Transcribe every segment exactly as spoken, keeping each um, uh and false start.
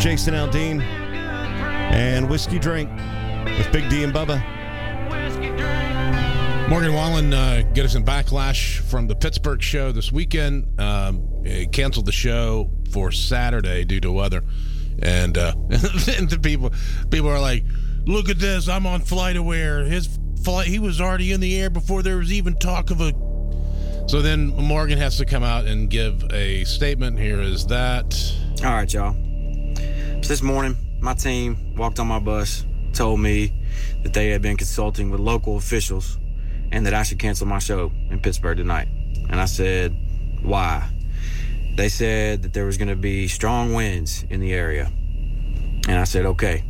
Jason Aldean and Whiskey Drink with Big D and Bubba. Morgan Wallen uh, getting some backlash from the Pittsburgh show this weekend. Um, he canceled the show for Saturday due to weather. And, uh, and the people people are like, look at this, I'm on FlightAware. His flight, he was already in the air before there was even talk of a... So then Morgan has to come out and give a statement. Here is that. All right, y'all. So this morning, my team walked on my bus, told me that they had been consulting with local officials and that I should cancel my show in Pittsburgh tonight. And I said, why? They said that there was going to be strong winds in the area. And I said, okay.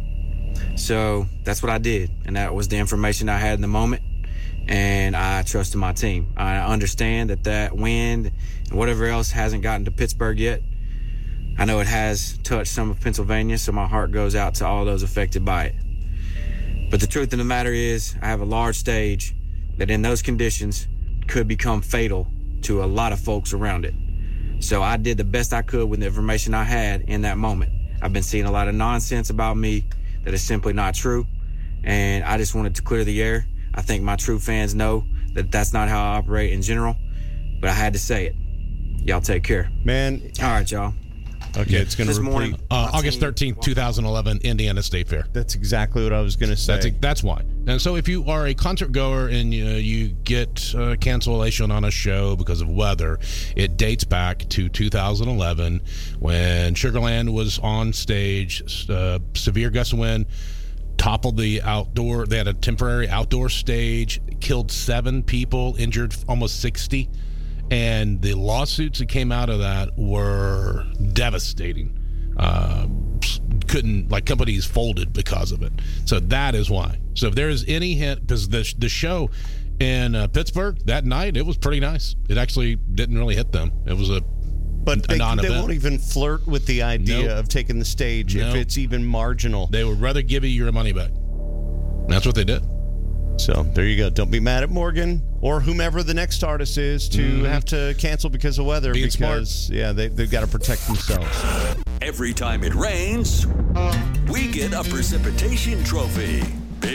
So that's what I did. And that was the information I had in the moment. And I trusted my team. I understand that that wind and whatever else hasn't gotten to Pittsburgh yet. I know it has touched some of Pennsylvania, so my heart goes out to all those affected by it. But the truth of the matter is, I have a large stage that in those conditions could become fatal to a lot of folks around it. So I did the best I could with the information I had in that moment. I've been seeing a lot of nonsense about me that is simply not true, and I just wanted to clear the air. I think my true fans know that that's not how I operate in general, but I had to say it. Y'all take care. Man. All right, y'all. Okay, it's going to This morning, Uh, August thirteenth, twenty eleven, Indiana State Fair. That's exactly what I was going to say. That's, that's why. And so if you are a concert goer and you, you get uh, cancellation on a show because of weather, it dates back to two thousand eleven when Sugarland was on stage. Uh, severe gust of wind toppled the outdoor. They had a temporary outdoor stage, killed seven people, injured almost sixty. And the lawsuits that came out of that were devastating. Uh, couldn't, like, companies folded because of it. So that is why. So if there is any hint, because the, the show in uh, Pittsburgh that night, it was pretty nice. It actually didn't really hit them. It was a But they, a non-event. they won't even flirt with the idea Nope. of taking the stage Nope. if it's even marginal. They would rather give you your money back. That's what they did. So there you go. Don't be mad at Morgan or whomever the next artist is to Mhm. have to cancel because of weather. Being because smart. yeah, they, they've got to protect themselves. Every time it rains, we get a precipitation trophy.